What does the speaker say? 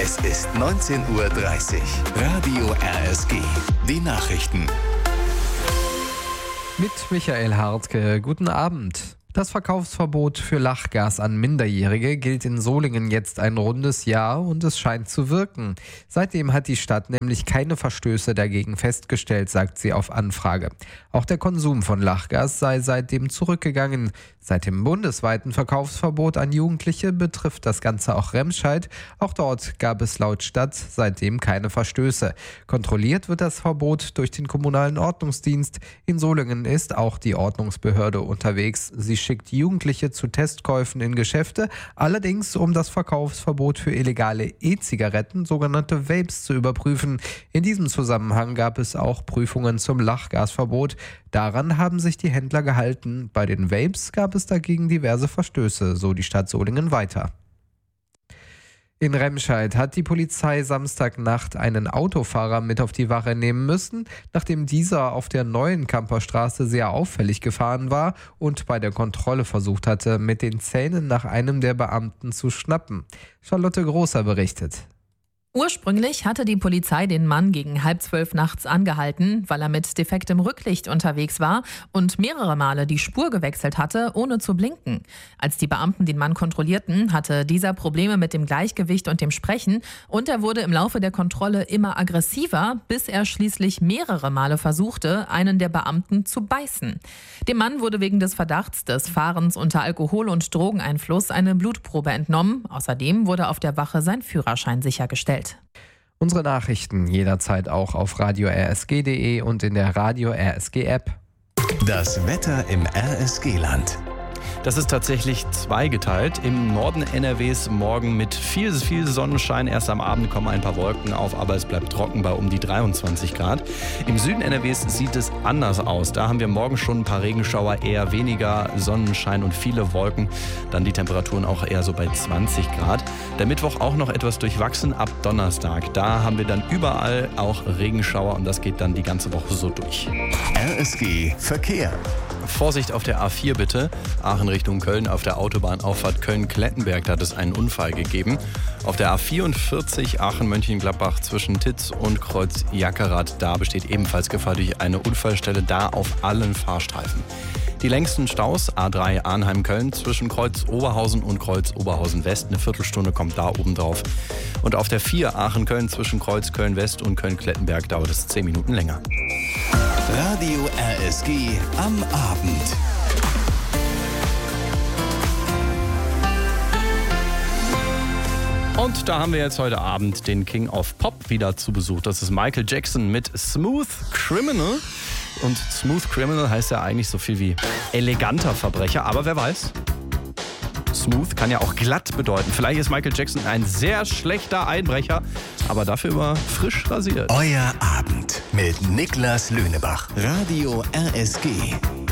Es ist 19:30 Uhr. Radio RSG. Die Nachrichten. Mit Michael Hartke. Guten Abend. Das Verkaufsverbot für Lachgas an Minderjährige gilt in Solingen jetzt ein rundes Jahr und es scheint zu wirken. Seitdem hat die Stadt nämlich keine Verstöße dagegen festgestellt, sagt sie auf Anfrage. Auch der Konsum von Lachgas sei seitdem zurückgegangen. Seit dem bundesweiten Verkaufsverbot an Jugendliche betrifft das Ganze auch Remscheid. Auch dort gab es laut Stadt seitdem keine Verstöße. Kontrolliert wird das Verbot durch den kommunalen Ordnungsdienst. In Solingen ist auch die Ordnungsbehörde unterwegs. Sie schickt Jugendliche zu Testkäufen in Geschäfte, allerdings um das Verkaufsverbot für illegale E-Zigaretten, sogenannte Vapes, zu überprüfen. In diesem Zusammenhang gab es auch Prüfungen zum Lachgasverbot. Daran haben sich die Händler gehalten. Bei den Vapes gab es dagegen diverse Verstöße, so die Stadt Solingen weiter. In Remscheid hat die Polizei Samstagnacht einen Autofahrer mit auf die Wache nehmen müssen, nachdem dieser auf der neuen Kamperstraße sehr auffällig gefahren war und bei der Kontrolle versucht hatte, mit den Zähnen nach einem der Beamten zu schnappen. Charlotte Großer berichtet. Ursprünglich hatte die Polizei den Mann gegen 11:30 nachts angehalten, weil er mit defektem Rücklicht unterwegs war und mehrere Male die Spur gewechselt hatte, ohne zu blinken. Als die Beamten den Mann kontrollierten, hatte dieser Probleme mit dem Gleichgewicht und dem Sprechen und er wurde im Laufe der Kontrolle immer aggressiver, bis er schließlich mehrere Male versuchte, einen der Beamten zu beißen. Dem Mann wurde wegen des Verdachts des Fahrens unter Alkohol- und Drogeneinfluss eine Blutprobe entnommen. Außerdem wurde auf der Wache sein Führerschein sichergestellt. Unsere Nachrichten jederzeit auch auf radio-rsg.de und in der Radio RSG App. Das Wetter im RSG-Land. Das ist tatsächlich zweigeteilt. Im Norden NRWs morgen mit viel Sonnenschein. Erst am Abend kommen ein paar Wolken auf, aber es bleibt trocken bei um die 23 Grad. Im Süden NRWs sieht es anders aus. Da haben wir morgen schon ein paar Regenschauer, eher weniger Sonnenschein und viele Wolken. Dann die Temperaturen auch eher so bei 20 Grad. Der Mittwoch auch noch etwas durchwachsen ab Donnerstag. Da haben wir dann überall auch Regenschauer und das geht dann die ganze Woche so durch. RSG Verkehr. Vorsicht auf der A4 bitte. Aachen Richtung Köln auf der Autobahnauffahrt Köln-Klettenberg, da hat es einen Unfall gegeben. Auf der A44 Aachen-Mönchengladbach zwischen Titz und Kreuz Jackerath, da besteht ebenfalls Gefahr durch eine Unfallstelle, da auf allen Fahrstreifen. Die längsten Staus, A3 Arnheim-Köln zwischen Kreuz Oberhausen und Kreuz Oberhausen-West, eine Viertelstunde kommt da oben drauf. Und auf der 4 Aachen-Köln zwischen Kreuz Köln-West und Köln-Klettenberg dauert es 10 Minuten länger. Radio RSG am Abend. Und da haben wir jetzt heute Abend den King of Pop wieder zu Besuch. Das ist Michael Jackson mit Smooth Criminal. Und Smooth Criminal heißt ja eigentlich so viel wie eleganter Verbrecher. Aber wer weiß, Smooth kann ja auch glatt bedeuten. Vielleicht ist Michael Jackson ein sehr schlechter Einbrecher, aber dafür immer frisch rasiert. Euer Abend mit Niklas Löhnebach. Radio RSG.